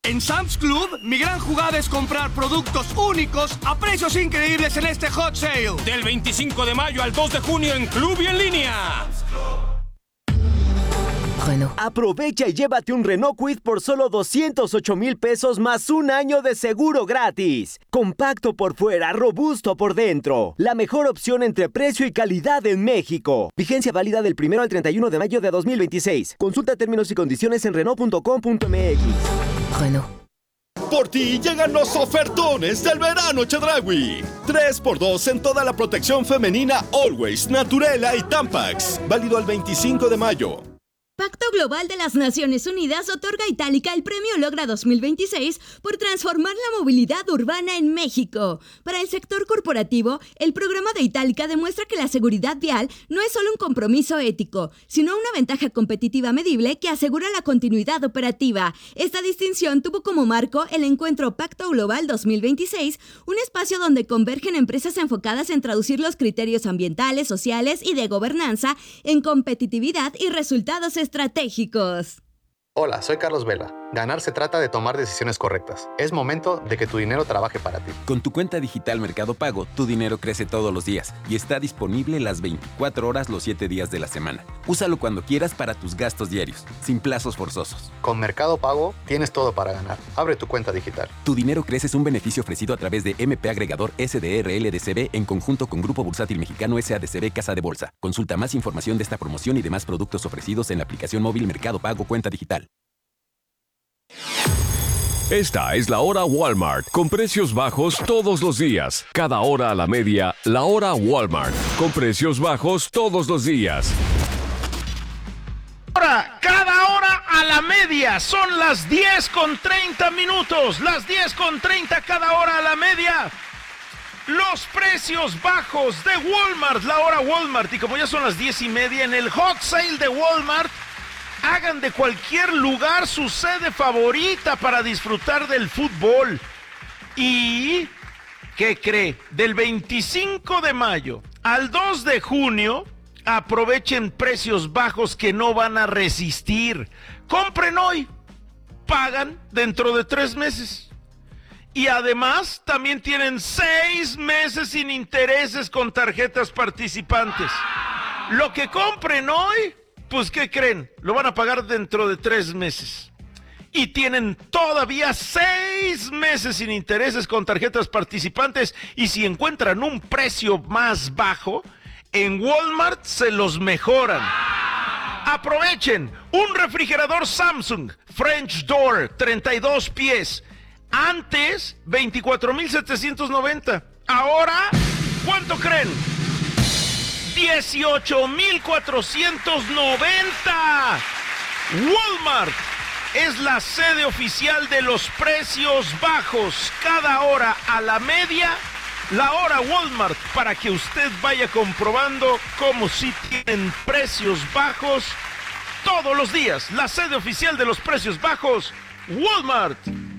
En Sam's Club, mi gran jugada es comprar productos únicos a precios increíbles en este Hot Sale. Del 25 de mayo al 2 de junio en Club y en línea. Renault. Aprovecha y llévate un Renault Kwid por solo 208,000 pesos más un año de seguro gratis. Compacto por fuera, robusto por dentro. La mejor opción entre precio y calidad en México. Vigencia válida del 1 al 31 de mayo de 2026. Consulta términos y condiciones en Renault.com.mx. Renault. Por ti llegan los ofertones del verano Chedraui. 3x2 en toda la protección femenina Always, Naturela y Tampax. Válido al 25 de mayo. Pacto Global de las Naciones Unidas otorga a Itálica el Premio Logra 2026 por transformar la movilidad urbana en México. Para el sector corporativo, el programa de Itálica demuestra que la seguridad vial no es solo un compromiso ético, sino una ventaja competitiva medible que asegura la continuidad operativa. Esta distinción tuvo como marco el encuentro Pacto Global 2026, un espacio donde convergen empresas enfocadas en traducir los criterios ambientales, sociales y de gobernanza en competitividad y resultados estratégicos. Hola, soy Carlos Vela. Ganar se trata de tomar decisiones correctas. Es momento de que tu dinero trabaje para ti. Con tu cuenta digital Mercado Pago, tu dinero crece todos los días y está disponible las 24 horas los 7 días de la semana. Úsalo cuando quieras para tus gastos diarios, sin plazos forzosos. Con Mercado Pago tienes todo para ganar. Abre tu cuenta digital. Tu dinero crece es un beneficio ofrecido a través de MP Agregador SDRL DCB en conjunto con Grupo Bursátil Mexicano SADCB Casa de Bolsa. Consulta más información de esta promoción y demás productos ofrecidos en la aplicación móvil Mercado Pago Cuenta Digital. Esta es la hora Walmart, con precios bajos todos los días. Cada hora a la media, la hora Walmart, con precios bajos todos los días. Cada hora a la media, son las 10:30, las 10:30 cada hora a la media. Los precios bajos de Walmart, la hora Walmart, y como ya son las 10:30 en el Hot Sale de Walmart, hagan de cualquier lugar su sede favorita para disfrutar del fútbol. ¿Y qué cree? Del 25 de mayo al 2 de junio, aprovechen precios bajos que no van a resistir. Compren hoy, pagan dentro de 3 meses. Y además también tienen 6 meses sin intereses con tarjetas participantes. Lo que compren hoy, pues, ¿qué creen? Lo van a pagar dentro de 3 meses. Y tienen todavía 6 meses sin intereses con tarjetas participantes. Y si encuentran un precio más bajo, en Walmart se los mejoran. Aprovechen un refrigerador Samsung French Door 32 pies. Antes, 24,790. Ahora, ¿cuánto creen? 18,490. Walmart es la sede oficial de los precios bajos. Cada hora a la media, la hora Walmart, para que usted vaya comprobando cómo sí tienen precios bajos todos los días. La sede oficial de los precios bajos, Walmart.